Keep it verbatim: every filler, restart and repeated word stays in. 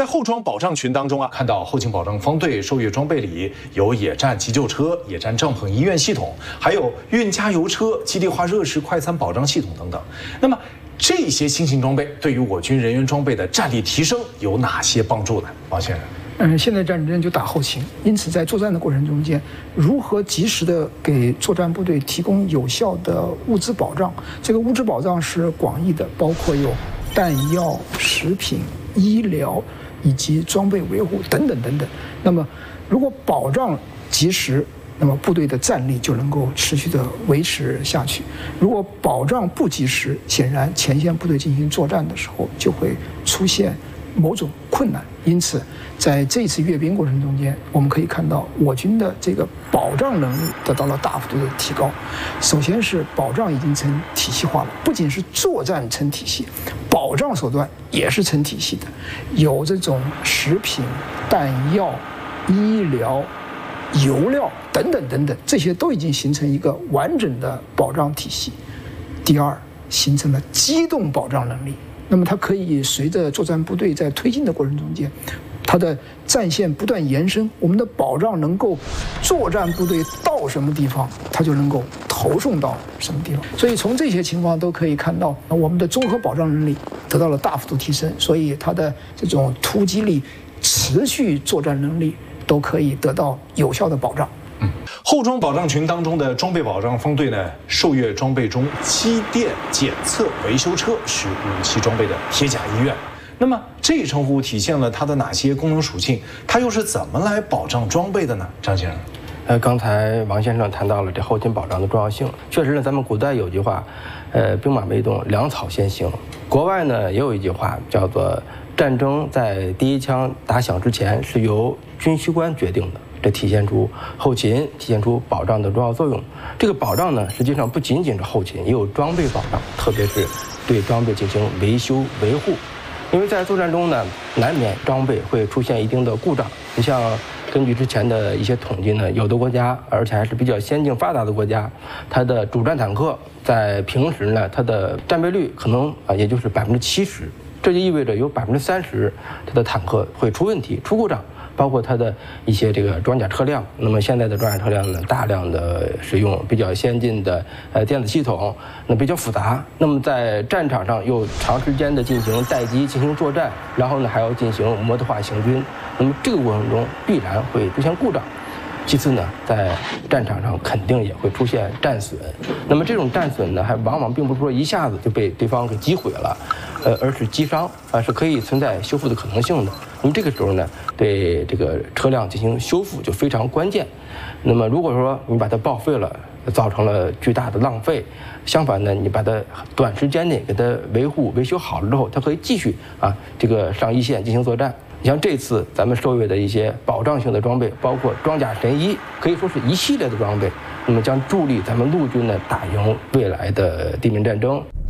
在后装保障群当中啊，看到后勤保障方队受阅装备里有野战急救车、野战帐篷、医院系统，还有运加油车、基地化热食快餐保障系统等等。那么这些新型装备对于我军人员装备的战力提升有哪些帮助呢？王先生。 嗯，现在战争就打后勤，因此在作战的过程中间，如何及时的给作战部队提供有效的物资保障？这个物资保障是广义的，包括有弹药、食品、医疗以及装备维护等等等等。那么，如果保障及时，那么部队的战力就能够持续的维持下去。如果保障不及时，显然前线部队进行作战的时候就会出现某种困难。因此，在这次阅兵过程中间，我们可以看到我军的这个保障能力得到了大幅度的提高。首先是保障已经成体系化了，不仅是作战成体系，保障手段也是成体系的，有这种食品、弹药、医疗、油料等等等等，这些都已经形成一个完整的保障体系。第二，形成了机动保障能力。那么它可以随着作战部队在推进的过程中间，它的战线不断延伸，我们的保障能够作战部队到什么地方，它就能够投送到什么地方。所以从这些情况都可以看到，我们的综合保障能力得到了大幅度提升，所以它的这种突击力、持续作战能力都可以得到有效的保障。 嗯，后装保障群当中的装备保障方队呢，受阅装备中机电检测维修车是武器装备的铁甲医院。那么这一称呼体现了它的哪些功能属性？它又是怎么来保障装备的呢？张先生， 呃，刚才王先生谈到了这后勤保障的重要性。确实呢，咱们古代有句话，呃，兵马未动，粮草先行。国外呢也有一句话叫做“战争在第一枪打响之前是由军需官决定的”。这体现出后勤体现出保障的重要作用。这个保障呢，实际上不仅仅是后勤，也有装备保障，特别是对装备进行维修维护。因为在作战中呢，难免装备会出现一定的故障。你像根据之前的一些统计呢，有的国家，而且还是比较先进发达的国家，它的主战坦克在平时呢，它的战备率可能啊也就是百分之七十，这就意味着有百分之三十它的坦克会出问题、出故障。包括它的一些这个装甲车辆，那么现在的装甲车辆呢，大量的使用比较先进的呃电子系统，那比较复杂。那么在战场上又长时间的进行待机、进行作战，然后呢还要进行摩托化行军，那么这个过程中必然会出现故障。其次呢，在战场上肯定也会出现战损，那么这种战损呢，还往往并不是说一下子就被对方给击毁了，呃，而是击伤啊，是可以存在修复的可能性的。那么这个时候呢，对这个车辆进行修复就非常关键。那么如果说你把它报废了，造成了巨大的浪费，相反呢，你把它短时间内给它维护维修好了之后，它可以继续啊这个上一线进行作战。你像这次咱们受阅的一些保障性的装备，包括装甲神医，可以说是一系列的装备，那么将助力咱们陆军呢打赢未来的地面战争。